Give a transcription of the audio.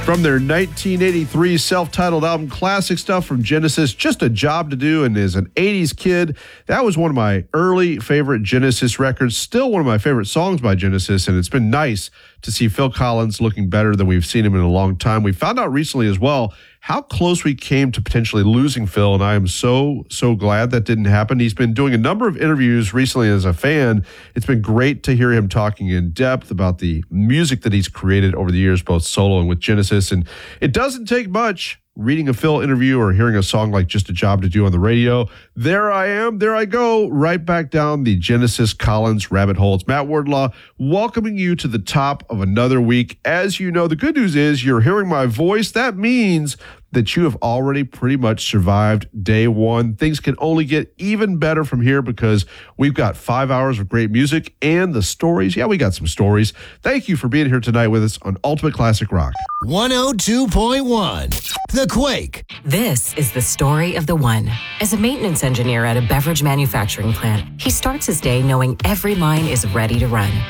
From their 1983 self-titled album, Classic Stuff from Genesis, Just a Job to Do. And as an 80s kid, that was one of my early favorite Genesis records, still one of my favorite songs by Genesis, and it's been nice to see Phil Collins looking better than we've seen him in a long time. We found out recently as well how close we came to potentially losing Phil, and I am so glad that didn't happen. He's been doing a number of interviews recently as a fan. It's been great to hear him talking in depth about the music that he's created over the years, both solo and with Genesis. And it doesn't take much reading a Phil interview or hearing a song like Just a Job to Do on the radio. There I am, there I go, right back down the Genesis Collins rabbit hole. It's Matt Wardlaw welcoming you to the top of another week. As you know, the good news is you're hearing my voice. That means that you have already pretty much survived day one. Things can only get even better from here because we've got 5 hours of great music and the stories. Yeah, we got some stories. Thank you for being here tonight with us on Ultimate Classic Rock. 102.1 The Quake. This is the story of the one. As a maintenance engineer at a beverage manufacturing plant, he starts his day knowing every line is ready to run.